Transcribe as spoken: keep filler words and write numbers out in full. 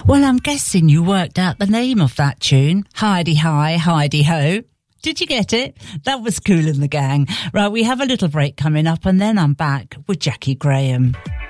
Well, I'm guessing you worked out the name of that tune. Heidi Hi, Heidi Ho. Did you get it? That was Kool and the Gang. Right, we have a little break coming up and then I'm back with Jackie Graham.